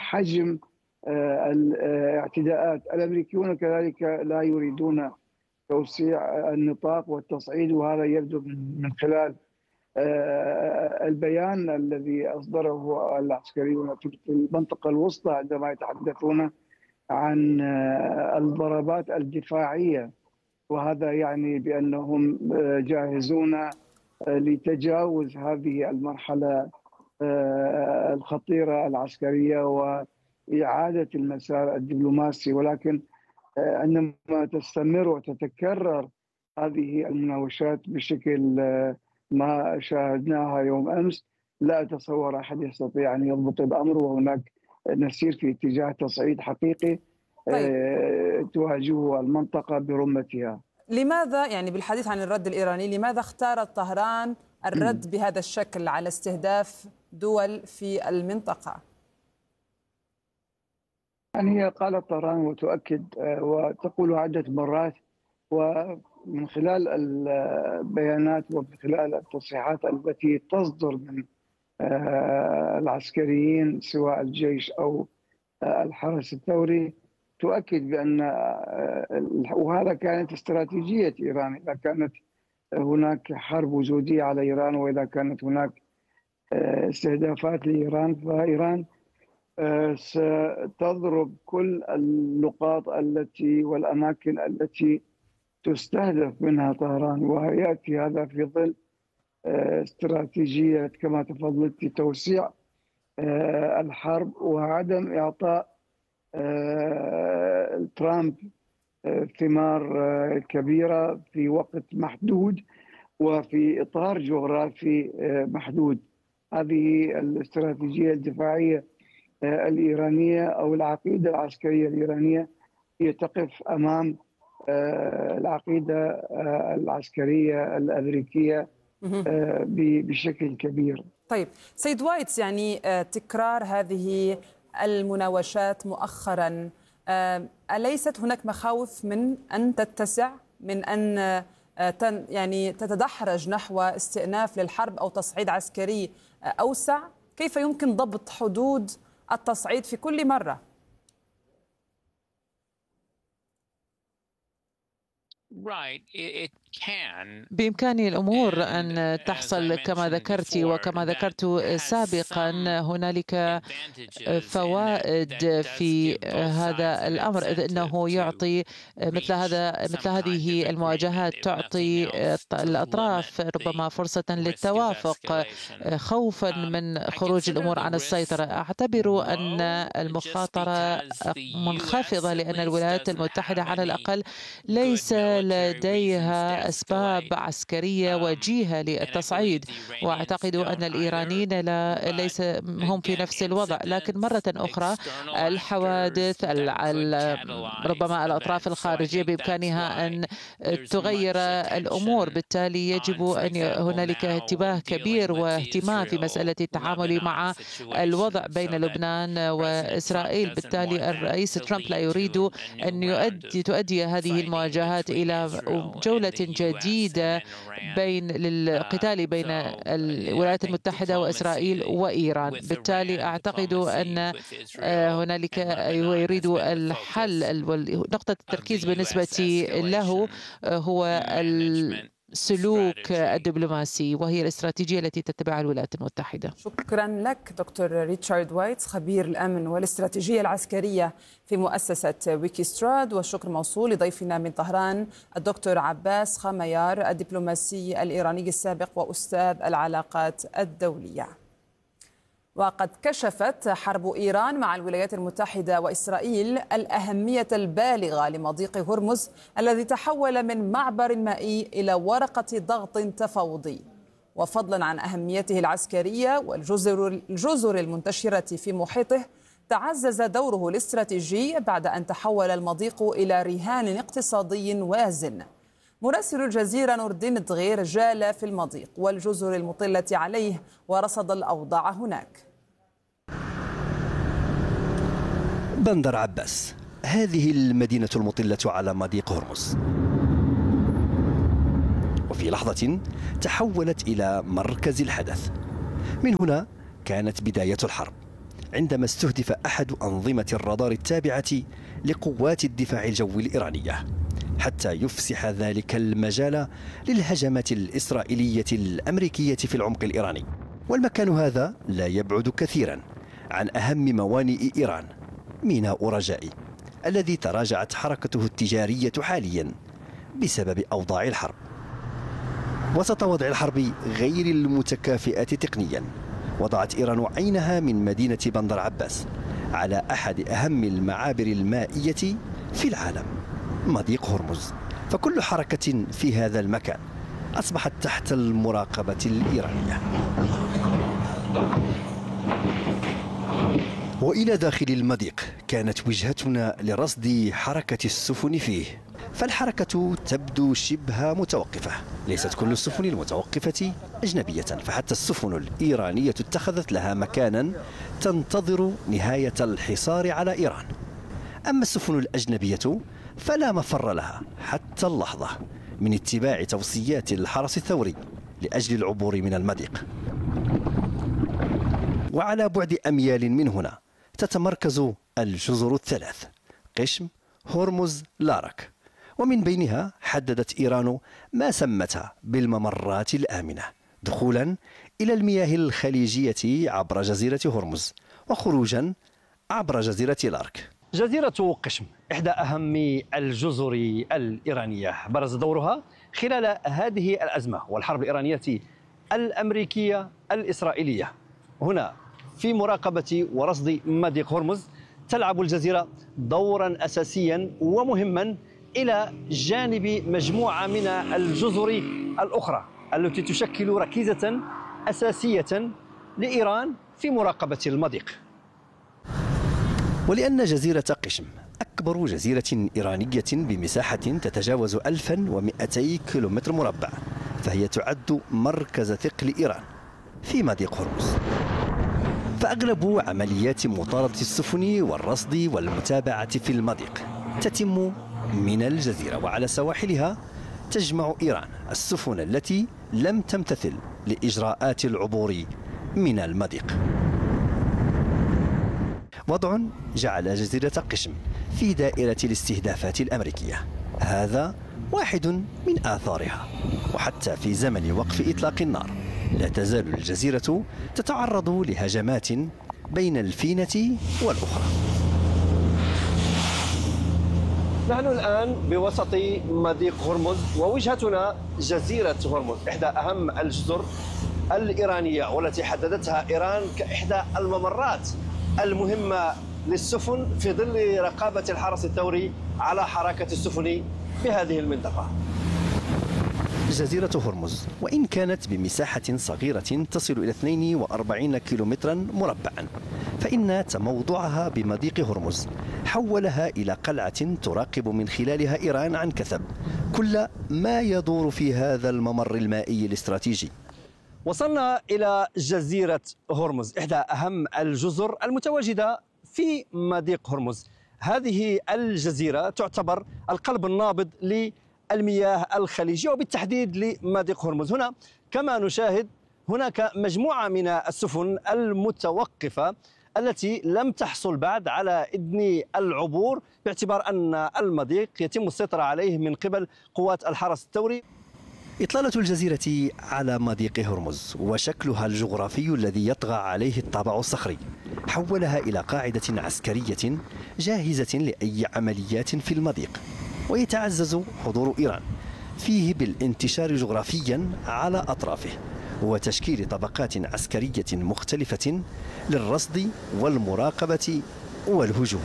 حجم الاعتداءات. الأمريكيون كذلك لا يريدون توسيع النطاق والتصعيد، وهذا يبدو من خلال البيان الذي أصدره العسكريون في المنطقة الوسطى عندما يتحدثون عن الضربات الدفاعية، وهذا يعني بأنهم جاهزون لتجاوز هذه المرحلة الخطيرة العسكرية وإعادة المسار الدبلوماسي. ولكن عندما تستمر وتتكرر هذه المناوشات بشكل ما شاهدناها يوم أمس، لا أتصور أحد يستطيع أن يضبط الأمر، وهناك نسير في اتجاه تصعيد حقيقي تواجهه المنطقة برمتها. لماذا يعني بالحديث عن الرد الإيراني، لماذا اختارت طهران الرد بهذا الشكل على استهداف دول في المنطقة؟ يعني هي قالت طهران وتؤكد وتقول عدة مرات، ومن خلال البيانات ومن خلال التصريحات التي تصدر من العسكريين سواء الجيش أو الحرس الثوري، تؤكد بأن وهذا كانت استراتيجية إيران. إذا كانت هناك حرب وجودية على إيران وإذا كانت هناك استهدافات لإيران، فإيران ستضرب كل النقاط التي والأماكن التي تستهدف منها طهران، ويأتي هذا في ظل استراتيجية كما تفضلت توسيع الحرب وعدم إعطاء ترامب ثمار كبيرة في وقت محدود وفي إطار جغرافي محدود. هذه الاستراتيجية الدفاعية الإيرانية أو العقيدة العسكرية الإيرانية هي تقف أمام العقيدة العسكرية الأمريكية بشكل كبير. طيب سيد وايتس، يعني تكرار هذه المناوشات مؤخرا، أليست هناك مخاوف من أن تتسع، من أن يعني تتدحرج نحو استئناف للحرب أو تصعيد عسكري أوسع؟ كيف يمكن ضبط حدود التصعيد في كل مرة؟ بإمكان الأمور أن تحصل كما ذكرت، وكما ذكرت سابقا هنالك فوائد في هذا الأمر، إذ أنه يعطي مثل هذه المواجهات تعطي الأطراف ربما فرصة للتوافق خوفا من خروج الأمور عن السيطرة. أعتبر أن المخاطرة منخفضة، لأن الولايات المتحدة على الأقل ليس لديها أسباب عسكرية وجيهة للتصعيد، وأعتقد أن الإيرانيين ليس هم في نفس الوضع. لكن مرة أخرى الحوادث ربما الأطراف الخارجية بإمكانها أن تغير الأمور، بالتالي يجب أن هنالك انتباه كبير واهتمام في مسألة التعامل مع الوضع بين لبنان وإسرائيل. بالتالي الرئيس ترامب لا يريد أن تؤدي هذه المواجهات إلى جولة جديدة للقتال بين الولايات المتحدة وإسرائيل وإيران. بالتالي أعتقد أن هنالك يريد الحل، نقطة التركيز بالنسبة له هو السلوك الدبلوماسي، وهي الاستراتيجية التي تتبعها الولايات المتحدة. شكرا لك دكتور ريتشارد وايتس، خبير الأمن والاستراتيجية العسكرية في مؤسسة ويكيستراد. والشكر موصول لضيفنا من طهران الدكتور عباس خميار، الدبلوماسي الإيراني السابق وأستاذ العلاقات الدولية. وقد كشفت حرب إيران مع الولايات المتحدة وإسرائيل الأهمية البالغة لمضيق هرمز الذي تحول من معبر مائي إلى ورقة ضغط تفاوضي. وفضلا عن أهميته العسكرية والجزر المنتشرة في محيطه، تعزز دوره الاستراتيجي بعد أن تحول المضيق إلى رهان اقتصادي وازن. مراسل الجزيرة نور الدين الدغير جال في المضيق والجزر المطلة عليه ورصد الأوضاع هناك. بندر عباس، هذه المدينة المطلة على مضيق هرمز، وفي لحظة تحولت إلى مركز الحدث. من هنا كانت بداية الحرب عندما استهدف أحد أنظمة الرادار التابعة لقوات الدفاع الجوي الإيرانية، حتى يفسح ذلك المجال للهجمات الإسرائيلية الأمريكية في العمق الإيراني. والمكان هذا لا يبعد كثيرا عن أهم موانئ إيران، ميناء رجائي، الذي تراجعت حركته التجارية حاليا بسبب أوضاع الحرب. وسط وضع الحرب غير المتكافئة تقنيا، وضعت إيران عينها من مدينة بندر عباس على أحد أهم المعابر المائية في العالم، مضيق هرمز. فكل حركة في هذا المكان أصبحت تحت المراقبة الإيرانية. وإلى داخل المضيق كانت وجهتنا لرصد حركة السفن فيه، فالحركة تبدو شبه متوقفة. ليست كل السفن المتوقفة أجنبية، فحتى السفن الإيرانية اتخذت لها مكانا تنتظر نهاية الحصار على إيران. أما السفن الأجنبية فلا مفر لها حتى اللحظة من اتباع توصيات الحرس الثوري لأجل العبور من المضيق. وعلى بعد أميال من هنا تتمركز الجزر الثلاث: قشم، هرمز، لارك، ومن بينها حددت إيران ما سمتها بالممرات الآمنة دخولا إلى المياه الخليجية عبر جزيرة هرمز، وخروجا عبر جزيرة لارك. جزيرة قشم إحدى أهم الجزر الإيرانية، برز دورها خلال هذه الأزمة والحرب الإيرانية الأمريكية الإسرائيلية. هنا في مراقبة ورصد مضيق هرمز تلعب الجزيرة دورا أساسيا ومهما إلى جانب مجموعة من الجزر الأخرى التي تشكل ركيزة أساسية لإيران في مراقبة المضيق. ولأن جزيرة قشم أكبر جزيرة إيرانية بمساحة تتجاوز 1200 كيلومتر مربع، فهي تعد مركز ثقل إيران في مضيق هرمز. فأغلب عمليات مطاردة السفن والرصد والمتابعة في المضيق تتم من الجزيرة، وعلى سواحلها تجمع إيران السفن التي لم تمتثل لإجراءات العبور من المضيق. وضع جعل جزيرة قشم في دائرة الاستهدافات الأمريكية، هذا واحد من آثارها. وحتى في زمن وقف إطلاق النار لا تزال الجزيرة تتعرض لهجمات بين الفينة والأخرى. نحن الآن بوسط مضيق هرمز، ووجهتنا جزيرة هرمز، إحدى أهم الجزر الإيرانية والتي حددتها إيران كإحدى الممرات المهمة للسفن في ظل رقابة الحرس الثوري على حركة السفن بهذه المنطقة. جزيرة هرمز وإن كانت بمساحة صغيرة تصل إلى 42 كيلومترا مربعا، فإن تموضعها بمضيق هرمز حولها إلى قلعة تراقب من خلالها إيران عن كثب كل ما يدور في هذا الممر المائي الاستراتيجي. وصلنا إلى جزيرة هرمز، إحدى أهم الجزر المتواجدة في مضيق هرمز. هذه الجزيرة تعتبر القلب النابض للمياه الخليجية وبالتحديد لمضيق هرمز. هنا كما نشاهد هناك مجموعة من السفن المتوقفة التي لم تحصل بعد على إذن العبور، باعتبار أن المضيق يتم السيطرة عليه من قبل قوات الحرس الثوري. إطلالة الجزيرة على مضيق هرمز وشكلها الجغرافي الذي يطغى عليه الطابع الصخري حولها إلى قاعدة عسكرية جاهزة لأي عمليات في المضيق. ويتعزز حضور إيران فيه بالانتشار جغرافيا على أطرافه وتشكيل طبقات عسكرية مختلفة للرصد والمراقبة والهجوم.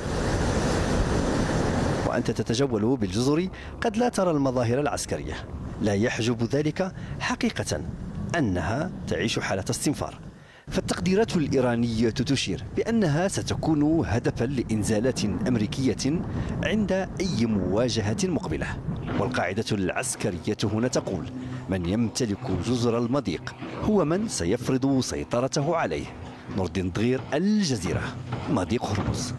وأنت تتجول بالجزر قد لا ترى المظاهر العسكرية، لا يحجب ذلك حقيقة أنها تعيش حالة استنفار. فالتقديرات الإيرانية تشير بأنها ستكون هدفا لإنزالات أمريكية عند أي مواجهة مقبلة. والقاعدة العسكرية هنا تقول: من يمتلك جزر المضيق هو من سيفرض سيطرته عليه. نور الدين دغير، الجزيرة، مضيق هرمز.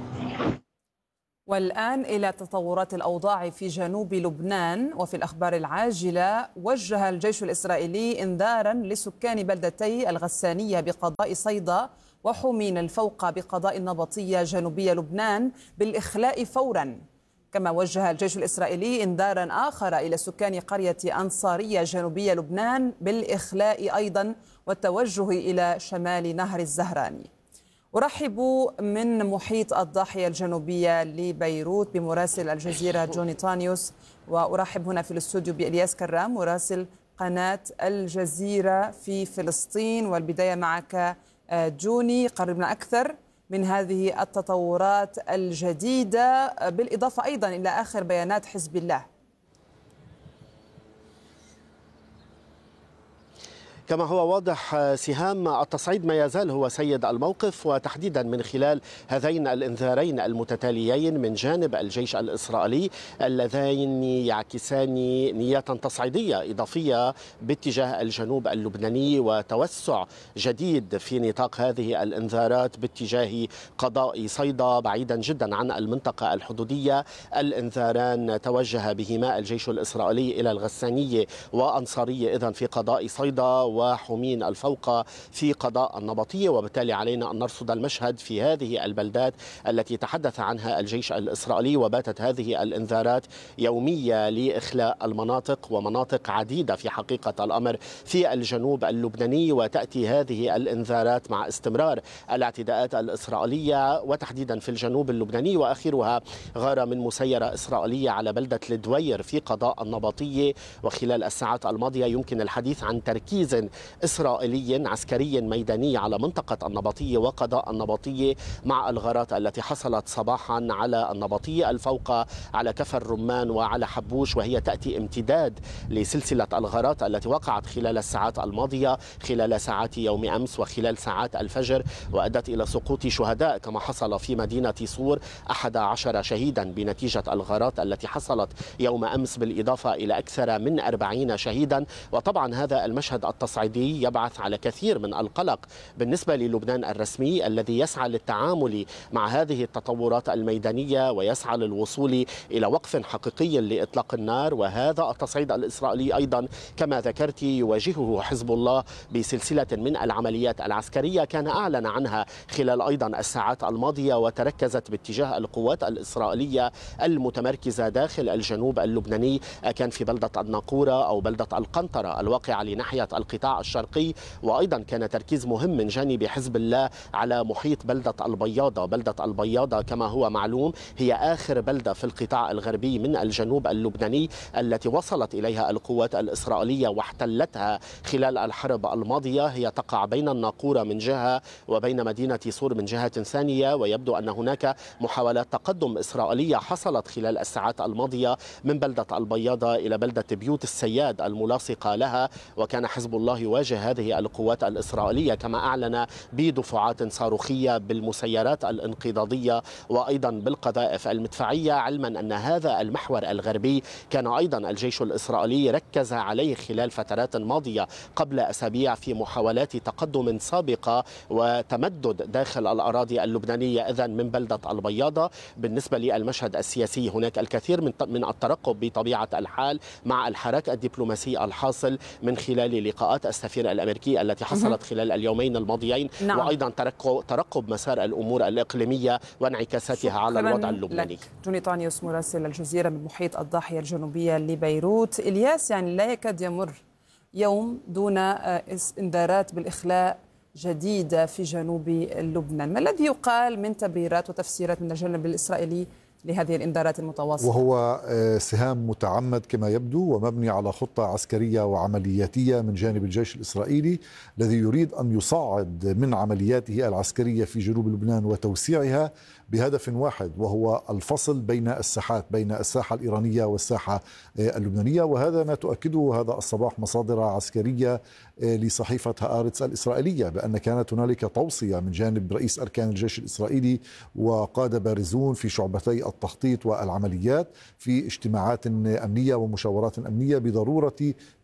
والآن إلى تطورات الأوضاع في جنوب لبنان. وفي الأخبار العاجلة، وجه الجيش الإسرائيلي إنذارا لسكان بلدتي الغسانية بقضاء صيدا وحمين الفوق بقضاء النبطية جنوبي لبنان بالإخلاء فورا. كما وجه الجيش الإسرائيلي إنذارا آخر إلى سكان قرية أنصارية جنوبي لبنان بالإخلاء أيضا والتوجه إلى شمال نهر الزهراني. أرحب من محيط الضاحية الجنوبية لبيروت بمراسل الجزيرة جوني تانيوس، وأرحب هنا في الاستوديو بإلياس كرام مراسل قناة الجزيرة في فلسطين. والبداية معك جوني، قربنا أكثر من هذه التطورات الجديدة بالإضافة أيضا إلى آخر بيانات حزب الله. كما هو واضح سهام، التصعيد ما يزال هو سيد الموقف، وتحديدا من خلال هذين الانذارين المتتاليين من جانب الجيش الإسرائيلي اللذين يعكسان نية تصعيدية إضافية باتجاه الجنوب اللبناني وتوسع جديد في نطاق هذه الانذارات باتجاه قضاء صيدا بعيدا جدا عن المنطقة الحدودية. الانذاران توجه بهما الجيش الإسرائيلي إلى الغسانية وأنصارية إذن في قضاء صيدا وحمين الفوق في قضاء النبطية، وبالتالي علينا أن نرصد المشهد في هذه البلدات التي تحدث عنها الجيش الإسرائيلي. وباتت هذه الإنذارات يومية لإخلاء المناطق ومناطق عديدة في حقيقة الأمر في الجنوب اللبناني، وتأتي هذه الإنذارات مع استمرار الاعتداءات الإسرائيلية وتحديدا في الجنوب اللبناني، وآخرها غارة من مسيرة إسرائيلية على بلدة الدوير في قضاء النبطية. وخلال الساعات الماضية يمكن الحديث عن تركيز إسرائيلي عسكري ميداني على منطقة النبطية وقضاء النبطية مع الغارات التي حصلت صباحا على النبطية الفوق على كفر الرمان وعلى حبوش، وهي تأتي امتداد لسلسلة الغارات التي وقعت خلال الساعات الماضية، خلال ساعات يوم أمس وخلال ساعات الفجر، وأدت إلى سقوط شهداء كما حصل في مدينة صور 11 شهيدا بنتيجة الغارات التي حصلت يوم أمس، بالإضافة إلى أكثر من 40 شهيدا. وطبعا هذا المشهد التصعيدي يبعث على كثير من القلق بالنسبة للبنان الرسمي الذي يسعى للتعامل مع هذه التطورات الميدانية ويسعى للوصول إلى وقف حقيقي لإطلاق النار. وهذا التصعيد الإسرائيلي أيضا كما ذكرت يواجهه حزب الله بسلسلة من العمليات العسكرية كان أعلن عنها خلال أيضا الساعات الماضية، وتركزت باتجاه القوات الإسرائيلية المتمركزة داخل الجنوب اللبناني، كان في بلدة الناقورة أو بلدة القنطرة الواقعة لناحية القطاع الشرقي. وأيضا كان تركيز مهم من جانب حزب الله على محيط بلدة البياضة. بلدة البياضة كما هو معلوم هي آخر بلدة في القطاع الغربي من الجنوب اللبناني التي وصلت إليها القوات الإسرائيلية واحتلتها خلال الحرب الماضية. هي تقع بين الناقورة من جهة وبين مدينة صور من جهة ثانية، ويبدو أن هناك محاولات تقدم إسرائيلية حصلت خلال الساعات الماضية من بلدة البياضة إلى بلدة بيوت السياد الملاصقة لها. وكان حزب الله يواجه هذه القوات الإسرائيلية كما أعلن بدفعات صاروخية بالمسيرات الانقضاضية وأيضا بالقذائف المدفعية، علما أن هذا المحور الغربي كان أيضا الجيش الإسرائيلي ركز عليه خلال فترات ماضية قبل أسابيع في محاولات تقدم سابقة وتمدد داخل الأراضي اللبنانية إذن من بلدة البياضة. بالنسبة للمشهد السياسي هناك الكثير من الترقب بطبيعة الحال مع الحراك الدبلوماسي الحاصل من خلال لقاءات السفير الأمريكي التي حصلت خلال اليومين الماضيين. نعم. وأيضا ترقب مسار الأمور الإقليمية وانعكاساتها على الوضع اللبناني. جوني تانيوس مراسل الجزيرة من محيط الضاحية الجنوبية لبيروت. إلياس، يعني لا يكاد يمر يوم دون انذارات بالإخلاء جديدة في جنوب لبنان. ما الذي يقال من تبريرات وتفسيرات من الجانب الإسرائيلي لهذه الإنذارات المتواصلة؟ وهو سهام متعمد كما يبدو ومبني على خطة عسكرية وعملياتية من جانب الجيش الإسرائيلي الذي يريد أن يصعد من عملياته العسكرية في جنوب لبنان وتوسيعها بهدف واحد، وهو الفصل بين الساحات، بين الساحة الإيرانية والساحة اللبنانية. وهذا ما تؤكده هذا الصباح مصادر عسكرية لصحيفة هآرتس الإسرائيلية بأن كانت هنالك توصية من جانب رئيس أركان الجيش الإسرائيلي وقادة بارزون في شعبتي التخطيط والعمليات في اجتماعات أمنية ومشاورات أمنية بضرورة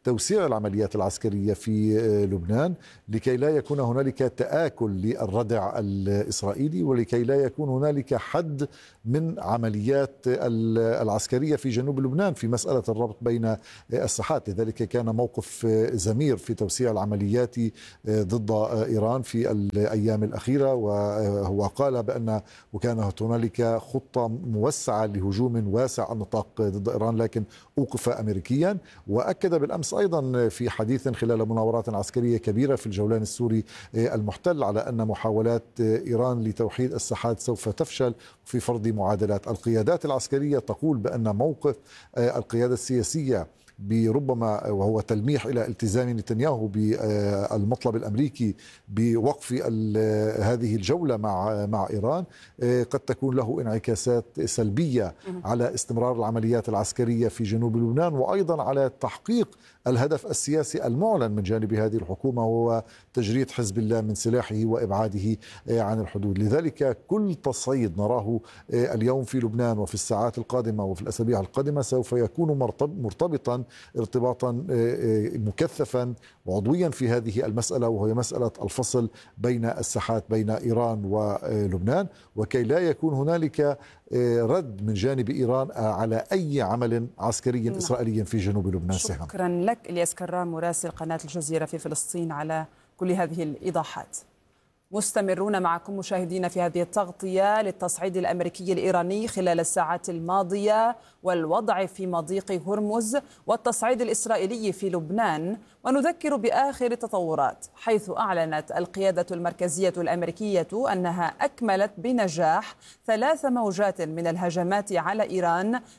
توسيع العمليات العسكرية في لبنان لكي لا يكون هنالك تآكل للردع الإسرائيلي، ولكي لا يكون هنالك حد من عمليات العسكرية في جنوب لبنان في مسألة الربط بين الساحات. لذلك كان موقف زمير في توسيع العمليات ضد إيران في الأيام الأخيرة، وهو قال بأن وكانت هنالك خطة موسعة لهجوم واسع النطاق ضد إيران لكن أوقف أمريكيا. وأكد بالأمس أيضا في حديث خلال مناورات عسكرية كبيرة في الجولان السوري المحتل على أن محاولات إيران لتوحيد الساحات سوف تفشل في فرض معادلات. القيادات العسكرية تقول بأن موقف القيادة السياسية بربما وهو تلميح إلى التزام نتنياهو بالمطلب الأمريكي بوقف هذه الجولة مع إيران قد تكون له انعكاسات سلبية على استمرار العمليات العسكرية في جنوب لبنان، وأيضا على تحقيق الهدف السياسي المعلن من جانب هذه الحكومة وهو تجريد حزب الله من سلاحه وإبعاده عن الحدود. لذلك كل تصعيد نراه اليوم في لبنان وفي الساعات القادمة وفي الأسابيع القادمة سوف يكون مرتبطا ارتباطا مكثفا وعضويا في هذه المسألة، وهي مسألة الفصل بين الساحات بين إيران ولبنان، وكي لا يكون هنالك رد من جانب إيران على أي عمل عسكري إسرائيلي في جنوب لبنان. شكرا لك إلياس كرام مراسل قناة الجزيرة في فلسطين على كل هذه الإيضاحات. مستمرون معكم مشاهدين في هذه التغطية للتصعيد الأمريكي الإيراني خلال الساعات الماضية والوضع في مضيق هرمز والتصعيد الإسرائيلي في لبنان، ونذكر بآخر التطورات، حيث أعلنت القيادة المركزية الأمريكية أنها أكملت بنجاح 3 موجات من الهجمات على إيران